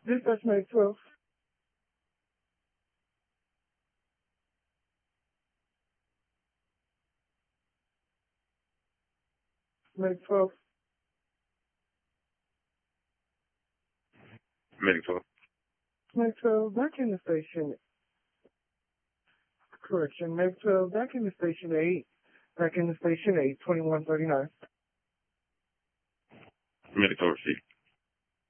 Dispatch Meg 12. Meg 12. Meg 12. Meg 12, back in the station. Correction, Meg 12, back in the station 8. Back in the station 8, 2139. Medical receipt.